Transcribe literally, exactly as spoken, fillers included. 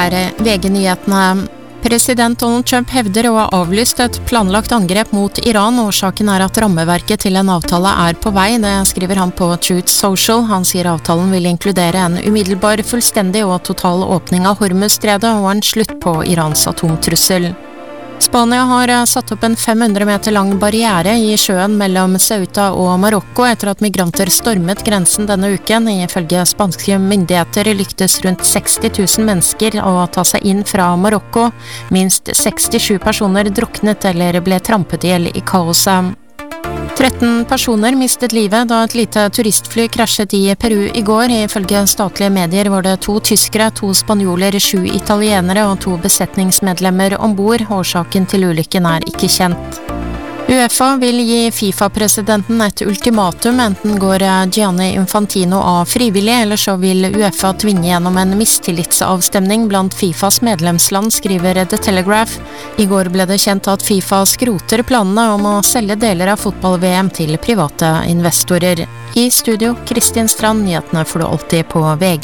er V G-nyhetene. President Donald Trump hevder å ha avlyst et planlagt angrep mot Iran. Årsaken er at rammeverket til en avtale er på vei, det skriver han på Truth Social. Han sier avtalen vil inkludere en umiddelbar, fullstendig og total åpning av Hormuzstredet og en slutt på Irans atomtrussel. Spania har satt opp en fem hundre meter lang barriere i sjøen mellom Ceuta og Marokko etter at migranter stormet grensen denne uken. Ifølge spanske myndigheter lyktes rundt seksti tusen mennesker å ta seg inn fra Marokko. Minst sekstisju personer druknet eller ble trampet ihjel i kaoset. tretten personer mistet livet da et lite turistfly krasjet i Peru i går. Ifølge statlige medier var det to tyskere, to spanjoler, sju italienere og to besetningsmedlemmer ombord. Årsaken til ulykken er ikke kjent. UEFA vil gi FIFA-presidenten et ultimatum, enten går Gianni Infantino av frivillig, eller så vil UEFA tvinge gjennom en mistillitsavstemning blant FIFAs medlemsland, skriver The Telegraph. I går ble det kjent at FIFA skroter planene om å selge deler av fotball-V M til private investorer. I studio, Kristin Strand, nyhetene får du alltid på V G.